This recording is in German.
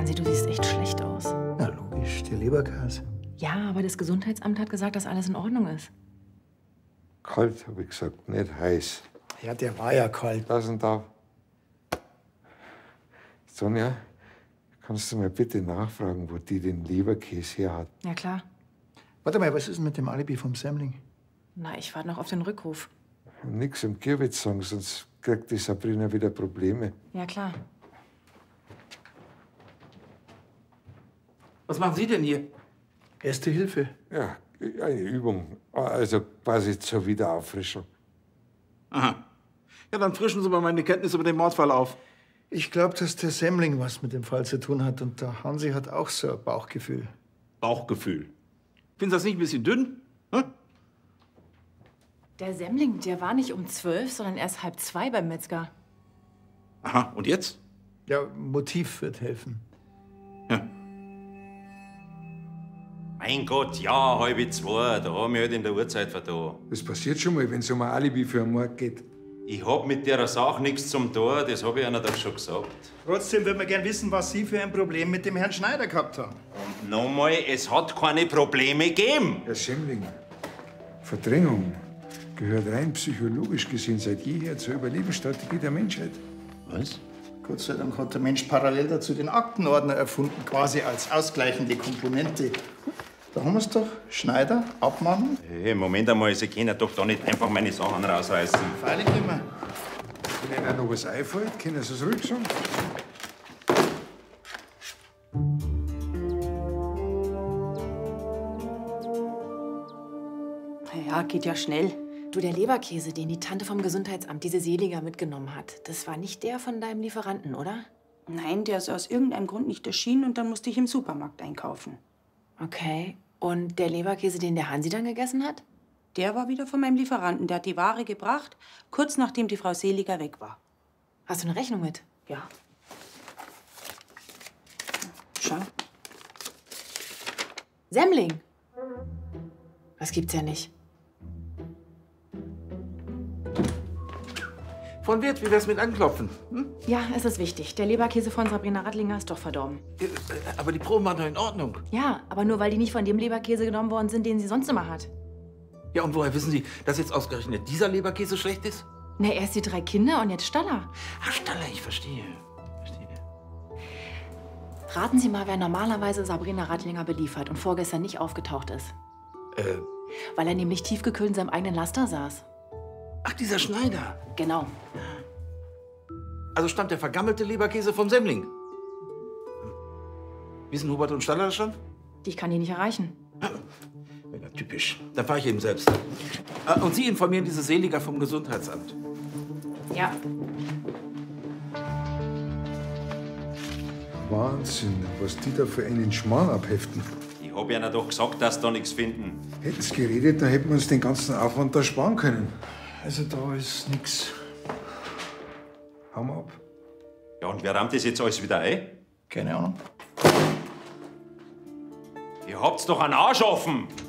Hansi, du siehst echt schlecht aus. Na logisch, die Leberkäse. Ja, aber das Gesundheitsamt hat gesagt, dass alles in Ordnung ist. Kalt, habe ich gesagt, nicht heiß. Ja, der war ja kalt. Pass und auf. Sonja, kannst du mal bitte nachfragen, wo die den Leberkäse her hat? Ja, klar. Warte mal, was ist denn mit dem Alibi vom Semmling? Na, ich warte noch auf den Rückruf. Nix im Kirwitz sagen, sonst kriegt die Sabrina wieder Probleme. Ja, klar. Was machen Sie denn hier? Erste Hilfe. Ja, eine Übung. Also quasi zur Wiederauffrischung. Aha. Ja, dann frischen Sie mal meine Kenntnis über den Mordfall auf. Ich glaube, dass der Semmling was mit dem Fall zu tun hat. Und der Hansi hat auch so ein Bauchgefühl. Bauchgefühl. Finden Sie das nicht ein bisschen dünn? Hm? Der Semmling, der war nicht um 12, sondern erst 1:30 beim Metzger. Aha, und jetzt? Ja, Motiv wird helfen. Ja. Mein Gott, ja, 1:30, da haben wir halt in der Uhrzeit vertan. Das passiert schon mal, wenn es um ein Alibi für einen Mord geht. Ich hab mit der Sache nichts zum Tor, das hab ich einer doch schon gesagt. Trotzdem würden wir gern wissen, was Sie für ein Problem mit dem Herrn Schneider gehabt haben. Und nochmal, es hat keine Probleme gegeben. Herr Semmling, Verdrängung gehört rein psychologisch gesehen seit jeher zur Überlebensstrategie der Menschheit. Was? Gott sei Dank hat der Mensch parallel dazu den Aktenordner erfunden, quasi als ausgleichende Komponente. Da haben wir es doch. Schneider, abmachen. Hey, Moment einmal, Sie können doch da nicht einfach meine Sachen rausreißen. Freilich nicht mehr. Wenn Ihnen noch was einfällt, können Sie es ruhig sagen. Ja, geht ja schnell. Du, der Leberkäse, den die Tante vom Gesundheitsamt, diese Seliger, mitgenommen hat, das war nicht der von deinem Lieferanten, oder? Nein, der ist aus irgendeinem Grund nicht erschienen und dann musste ich im Supermarkt einkaufen. Okay. Und der Leberkäse, den der Hansi dann gegessen hat? Der war wieder von meinem Lieferanten. Der hat die Ware gebracht, kurz nachdem die Frau Seliger weg war. Hast du eine Rechnung mit? Ja. Schau. Semmling! Das gibt's ja nicht. Von Wirt, wie wär's mit Anklopfen? Hm? Ja, es ist wichtig. Der Leberkäse von Sabrina Rattlinger ist doch verdorben. Aber die Proben waren doch in Ordnung. Ja, aber nur weil die nicht von dem Leberkäse genommen worden sind, den sie sonst immer hat. Ja, und woher wissen Sie, dass jetzt ausgerechnet dieser Leberkäse schlecht ist? Na, erst die 3 Kinder und jetzt Staller. Ach, Staller, ich verstehe. Raten Sie mal, wer normalerweise Sabrina Rattlinger beliefert und vorgestern nicht aufgetaucht ist. Weil er nämlich tiefgekühlt in seinem eigenen Laster saß. Ach, dieser Schneider. Genau. Also stammt der vergammelte Leberkäse vom Semmling. Wissen Hubert und Staller das schon? Ich kann die nicht erreichen. Ja, typisch. Dann fahre ich eben selbst. Und Sie informieren diese Seliger vom Gesundheitsamt. Ja. Wahnsinn, was die da für einen Schmarrn abheften. Ich hab ihnen doch gesagt, dass da nichts finden. Hätten sie geredet, dann hätten wir uns den ganzen Aufwand da sparen können. Also da ist nix. Hauen wir ab. Ja, und wer rammt das jetzt alles wieder ein? Keine Ahnung. Ihr habt's doch einen Arsch offen.